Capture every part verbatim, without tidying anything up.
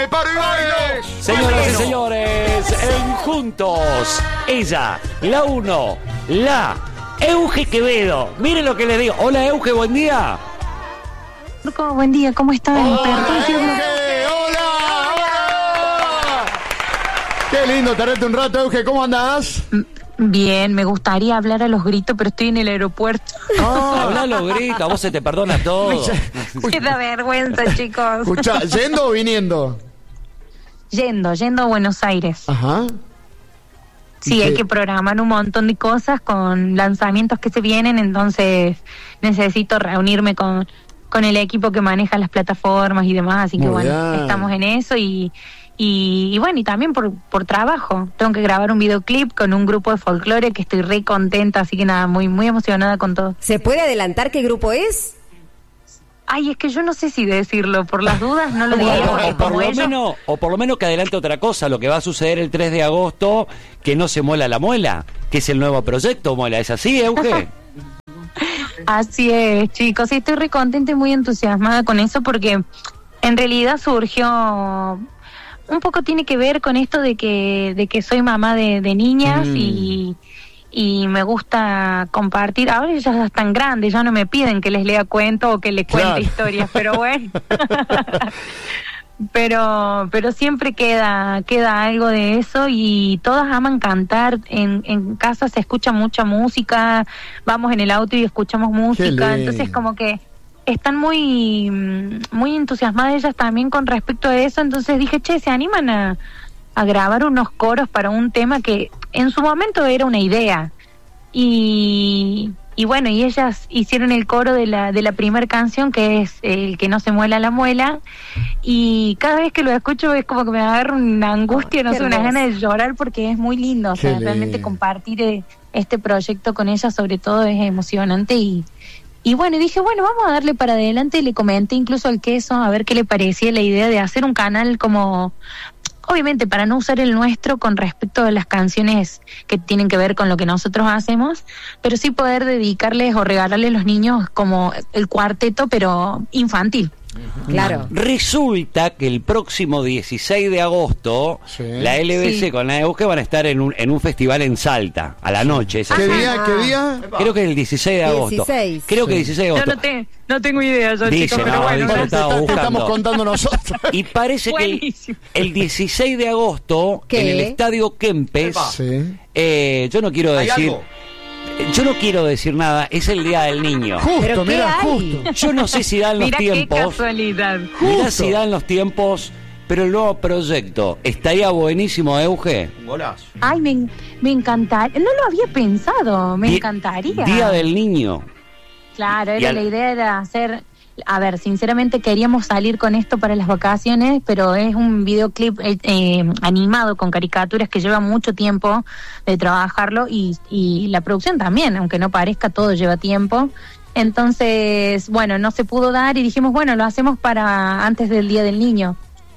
Señoras y señores, en Juntos, ella, la uno, la Euge Quevedo. Miren lo que les digo. Hola Euge, buen día. Buen día, ¿cómo están? Hola, Euge, hola, hola. Qué lindo tenerte un rato, Euge, ¿cómo andás? Bien, me gustaría hablar a los gritos, pero estoy en el aeropuerto. Oh. Habla a los gritos, a vos se te perdona todo. Me da vergüenza, chicos. Escuchá, ¿yendo o viniendo? Yendo, yendo a Buenos Aires. Ajá. Sí, hay que programar un montón de cosas con lanzamientos que se vienen, entonces necesito reunirme con, con el equipo que maneja las plataformas y demás, así que Muy bueno, bien. estamos en eso y, y, y bueno, y también por, por trabajo. Tengo que grabar un videoclip con un grupo de folclore que estoy re contenta, así que nada, muy, muy emocionada con todo. ¿Se puede adelantar qué grupo es? Ay, es que yo no sé si decirlo, por las dudas no lo O, diría, o porque por como lo ellos... menos, o por lo menos que adelante otra cosa, lo que va a suceder el tres de agosto, que no se muela la muela, que es el nuevo proyecto Muela. ¿Es así, Euge? Así es, chicos, sí, estoy re contenta y muy entusiasmada con eso porque en realidad surgió, un poco tiene que ver con esto de que de que soy mamá de, de niñas mm. y, y me gusta compartir. Ahora ellas ya están grandes, ya no me piden que les lea cuentos o que les cuente Claro. historias, pero bueno. pero pero siempre queda queda algo de eso y todas aman cantar. En, en casa se escucha mucha música, vamos en el auto y escuchamos música, entonces como que están muy muy entusiasmadas ellas también con respecto a eso. Entonces dije, che, ¿se animan a, a grabar unos coros para un tema que en su momento era una idea? Y Y bueno, y ellas hicieron el coro de la de la primera canción, que es El que no se muela la muela, y cada vez que lo escucho es como que me agarra una angustia, no sé, unas ganas de llorar porque es muy lindo. O sea, realmente compartir este proyecto con ellas sobre todo es emocionante y y bueno, y dije, bueno, vamos a darle para adelante, y le comenté incluso al Queso a ver qué le parecía la idea de hacer un canal como... Obviamente para no usar el nuestro con respecto a las canciones que tienen que ver con lo que nosotros hacemos, pero sí poder dedicarles o regalarles a los niños como el cuarteto, pero infantil. Claro. Resulta que el próximo dieciséis de agosto sí. la L B C sí. con la Euge van a estar en un, en un festival en Salta a la noche. ¿Qué día? ¿Qué día? Creo que es el dieciséis de agosto. dieciséis. Creo que dieciséis de agosto. Yo no, te, no tengo idea, yo, dice, chicos, no, pero bueno. dice, No, estaba buscando. Estamos contando nosotros. Y parece Buenísimo. que el, el dieciséis de agosto ¿Qué? en el Estadio Kempes, sí. eh, yo no quiero decir... Algo? Yo no quiero decir nada, es el Día del Niño. Justo, mira, justo. Yo no sé si dan los mirá tiempos. Qué casualidad. Mirá si dan los tiempos, pero el nuevo proyecto estaría buenísimo, Euge. Un golazo. Ay, me, me encantaría. No lo había pensado, me Di- encantaría. Día del Niño. Claro, era al... la idea era hacer... A ver, sinceramente queríamos salir con esto para las vacaciones, pero es un videoclip eh, eh, animado con caricaturas que lleva mucho tiempo de trabajarlo y, y la producción también, aunque no parezca, todo lleva tiempo. Entonces, bueno, no se pudo dar y dijimos, bueno, lo hacemos para antes del Día del Niño.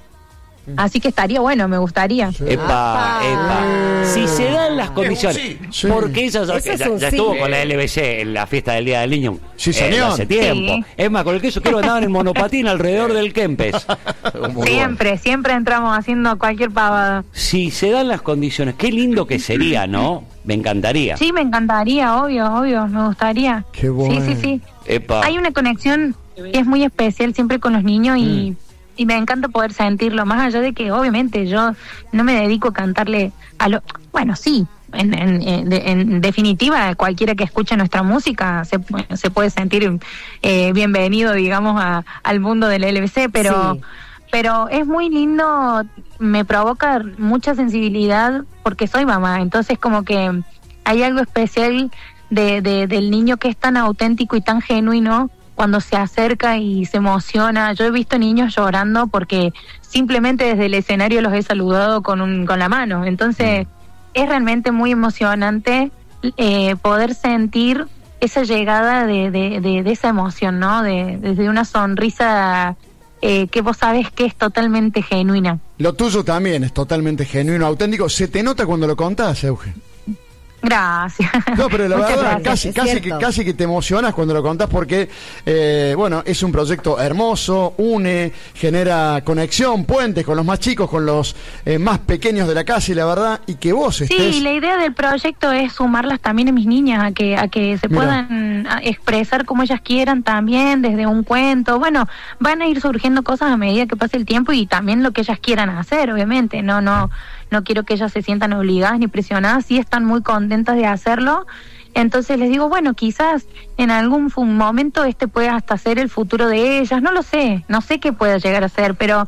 Así que estaría bueno, me gustaría. Sí. Epa, epa. Si se dan las condiciones, sí, sí. porque ella ya, ya, ya sí. estuvo con la L B C en la fiesta del Día del Niño. Sí, señor. Eh, hace tiempo. Sí. Es más, con el queso creo que andaban en monopatín alrededor del Kempes. Siempre, siempre entramos haciendo cualquier pavada. Si se dan las condiciones, qué lindo que sería, ¿no? Me encantaría. Sí, me encantaría, obvio, obvio, me gustaría. Qué bueno. Sí, sí, sí. Epa. Hay una conexión que es muy especial siempre con los niños y... Mm. Y me encanta poder sentirlo, más allá de que obviamente yo no me dedico a cantarle a lo... Bueno, sí, en, en, en, en definitiva, cualquiera que escuche nuestra música se, se puede sentir eh, bienvenido, digamos, a, al mundo del L B C, pero, sí. pero es muy lindo, me provoca mucha sensibilidad porque soy mamá, entonces como que hay algo especial de, de, del niño que es tan auténtico y tan genuino cuando se acerca y se emociona. Yo he visto niños llorando porque simplemente desde el escenario los he saludado con un, con la mano. Entonces, es realmente muy emocionante eh, poder sentir esa llegada de, de, de, de esa emoción, ¿no? De, desde una sonrisa eh, que vos sabés que es totalmente genuina. Lo tuyo también es totalmente genuino, auténtico. ¿Se te nota cuando lo contás, Euge? Gracias. No, pero la Muchas verdad, gracias, casi, es casi, que, cierto. casi que te emocionas cuando lo contás porque, eh, bueno, es un proyecto hermoso, une, genera conexión, puentes con los más chicos, con los eh, más pequeños de la casa y la verdad, y que vos estés... Sí, la idea del proyecto es sumarlas también a mis niñas, a que a que se Mira. puedan a, expresar como ellas quieran también, desde un cuento. Bueno, van a ir surgiendo cosas a medida que pase el tiempo y también lo que ellas quieran hacer, obviamente. No, no, no quiero que ellas se sientan obligadas ni presionadas, sí están muy contentas de hacerlo. Entonces les digo, bueno, quizás en algún fu- momento este pueda hasta ser el futuro de ellas, no lo sé, no sé qué pueda llegar a ser, pero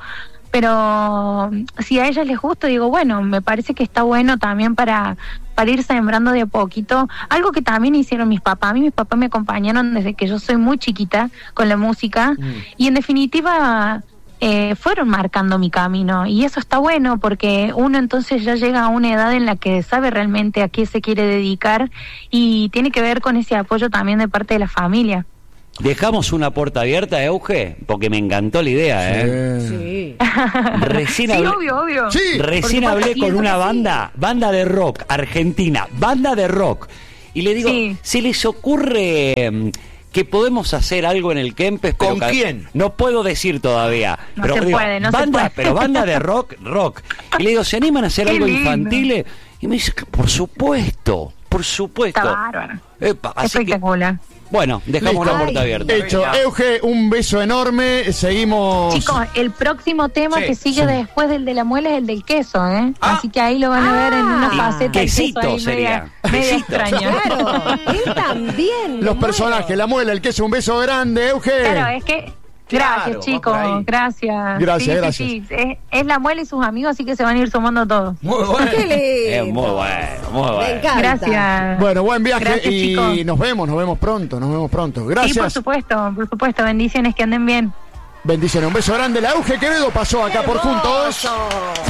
pero si a ellas les gusta, digo, bueno, me parece que está bueno también para, para ir sembrando de a poquito, algo que también hicieron mis papás. A mí mis papás me acompañaron desde que yo soy muy chiquita con la música, mm. y en definitiva eh, fueron marcando mi camino, y eso está bueno porque uno entonces ya llega a una edad en la que sabe realmente a qué se quiere dedicar, y tiene que ver con ese apoyo también de parte de la familia. Dejamos una puerta abierta, Euge, porque me encantó la idea, ¿eh? Sí. Recién Sí, hablé, obvio, obvio. Sí. recién Por hablé supuesto, con sí, una sí. banda, banda de rock argentina, banda de rock, y le digo, Sí. ¿se les ocurre mm, que podemos hacer algo en el Kempes? Pero ¿Con ca- quién? No puedo decir todavía. No pero se digo, puede, no se banda, puede. pero banda de rock, rock. Y le digo, ¿se animan a hacer Qué algo lindo. infantil? Y me dice, por supuesto, por supuesto. Está bárbaro. Epa, así que, Espectacular. bueno, dejamos Listo. una puerta Ay. abierta. Hecho, Euge, un beso enorme, seguimos... Chicos, el próximo tema Sí. que sigue Sí. después del de la muela es el del queso, ¿eh? Ah. Así que ahí lo van a ver en una Ah. faceta del Quesito queso ahí sería. media, media Quesito. extraña. Claro, él también. Los me personajes, muero. la muela, el queso, un beso grande, Euge. Claro, es que... Claro, Gracias, va chicos, por ahí. gracias. Gracias, Sí, sí, gracias. sí. Es, es la muela y sus amigos, así que se van a ir sumando todos. Muy bueno. Qué lindo. Es muy bueno, muy Me bueno. encanta. Gracias. Bueno, buen viaje. Gracias, y chicos. nos vemos, nos vemos pronto, nos vemos pronto. Sí, por Gracias. supuesto, por supuesto. Bendiciones, que anden bien. Bendiciones. Un beso grande. La Euge Quevedo pasó acá por Juntos. Hermoso.